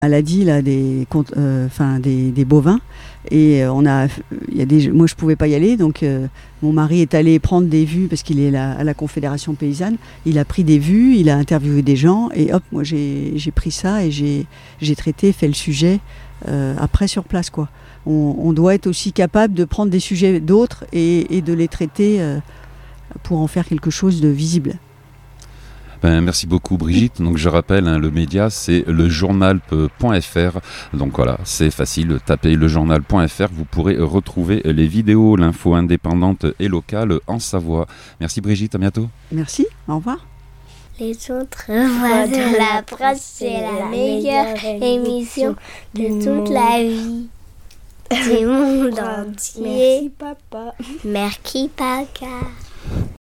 maladie là, des bovins. Et moi je pouvais pas y aller, donc mon mari est allé prendre des vues parce qu'il est à la Confédération paysanne. Il a pris des vues, il a interviewé des gens et hop, moi j'ai pris ça et j'ai traité, fait le sujet après sur place quoi. On doit être aussi capable de prendre des sujets d'autres et de les traiter pour en faire quelque chose de visible. Merci beaucoup Brigitte. Donc je rappelle, le média c'est lejournal.fr. Donc voilà, c'est facile, tapez lejournal.fr, vous pourrez retrouver les vidéos, l'info indépendante et locale en Savoie. Merci Brigitte, à bientôt. Merci, au revoir. Les autres voix de la presse, c'est la meilleure émission de toute la vie. Du monde entier. Merci papa. Merci papa.